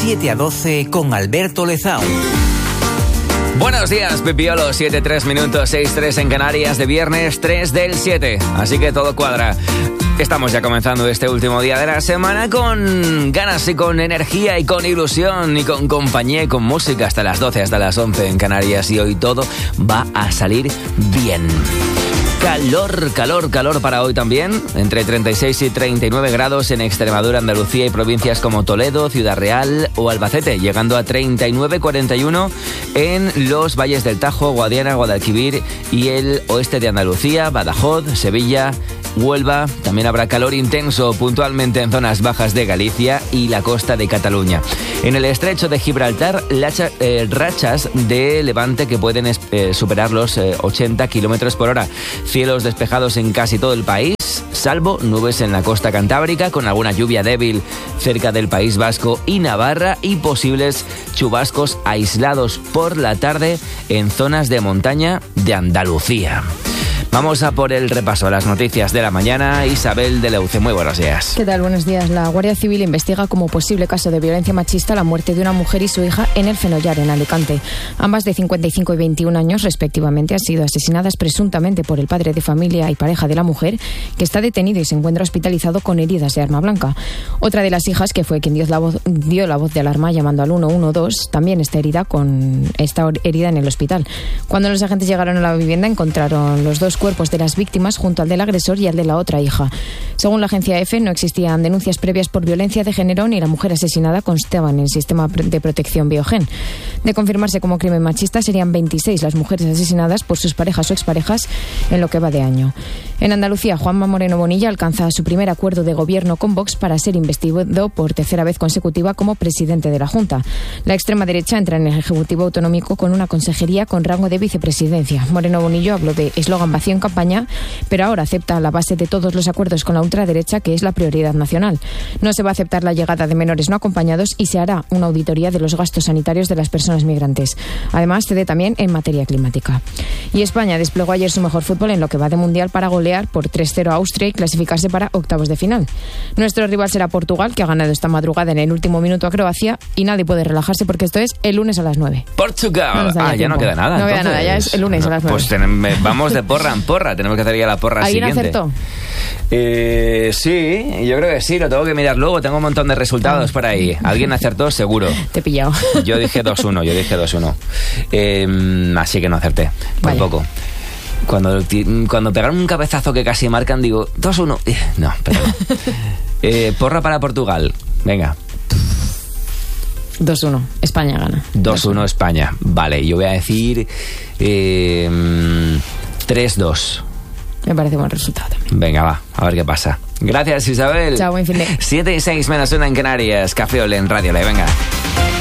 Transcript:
7 a 12 con Alberto Lezao. Buenos días, Pipiolo, 7:03 minutos, 6:03 en Canarias, de viernes 3 del 7. Así que todo cuadra. Estamos ya comenzando este último día de la semana con ganas y con energía y con ilusión y con compañía y con música hasta las 12, hasta las 11 en Canarias. Y hoy todo va a salir bien. Calor para hoy también, entre 36 y 39 grados en Extremadura, Andalucía y provincias como Toledo, Ciudad Real o Albacete, llegando a 39-41 en los valles del Tajo, Guadiana, Guadalquivir y el oeste de Andalucía, Badajoz, Sevilla, Huelva. También habrá calor intenso puntualmente en zonas bajas de Galicia y la costa de Cataluña. En el estrecho de Gibraltar, rachas de levante que pueden superar los 80 kilómetros por hora. Cielos despejados en casi todo el país, salvo nubes en la costa cantábrica, con alguna lluvia débil cerca del País Vasco y Navarra y posibles chubascos aislados por la tarde en zonas de montaña de Andalucía. Vamos a por el repaso a las noticias de la mañana. Isabel de Leuce, muy buenos días. ¿Qué tal? Buenos días. La Guardia Civil investiga como posible caso de violencia machista la muerte de una mujer y su hija en el Fenollar, en Alicante. Ambas, de 55 y 21 años respectivamente, han sido asesinadas presuntamente por el padre de familia y pareja de la mujer, que está detenido y se encuentra hospitalizado con heridas de arma blanca. Otra de las hijas, que fue quien dio la voz de alarma llamando al 112, también está herida en el hospital. Cuando los agentes llegaron a la vivienda, encontraron los dos cuerpos de las víctimas junto al del agresor y al de la otra hija. Según la agencia EFE, no existían denuncias previas por violencia de género ni la mujer asesinada constaba en el sistema de protección Biogen. De confirmarse como crimen machista, serían 26 las mujeres asesinadas por sus parejas o exparejas en lo que va de año. En Andalucía, Juanma Moreno Bonilla alcanza su primer acuerdo de gobierno con Vox para ser investigado por tercera vez consecutiva como presidente de la Junta. La extrema derecha entra en el Ejecutivo Autonómico con una consejería con rango de vicepresidencia. Moreno Bonillo habló de eslogan vacío en campaña, pero ahora acepta la base de todos los acuerdos con la ultraderecha, que es la prioridad nacional. No se va a aceptar la llegada de menores no acompañados y se hará una auditoría de los gastos sanitarios de las personas migrantes. Además, cede también en materia climática. Y España desplegó ayer su mejor fútbol en lo que va de mundial para golear por 3-0 a Austria y clasificarse para octavos de final. Nuestro rival será Portugal, que ha ganado esta madrugada en el último minuto a Croacia, y nadie puede relajarse porque esto es el lunes a las 9. Portugal. Ya no queda nada. No queda nada, ya es el lunes a las 9. Pues vamos de porra en porra. Tenemos que hacer ya la porra siguiente. ¿Alguien acertó? Sí, yo creo que sí, lo tengo que mirar luego, tengo un montón de resultados por ahí. ¿Alguien acertó? Seguro. Te he pillado. Yo dije 2-1. Así que no acerté, por poco. Cuando pegaron un cabezazo que casi marcan, digo 2-1. No, pero no. Porra para Portugal, venga. 2-1, España gana. 2-1 España, vale, yo voy a decir 3-2. Me parece buen resultado también. Venga, va, a ver qué pasa. Gracias, Isabel. Chao, buen fin de. 7:06 menos 1 en Canarias. Café Olé en Radio Le, venga.